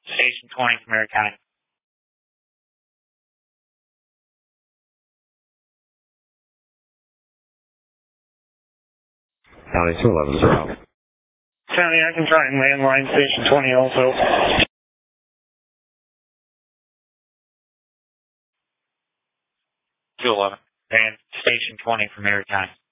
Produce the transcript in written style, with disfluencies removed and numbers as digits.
Station 20 from Erie County. County 211-0. County, I can try and landline Station 20 also. And Station 20 from Erie County.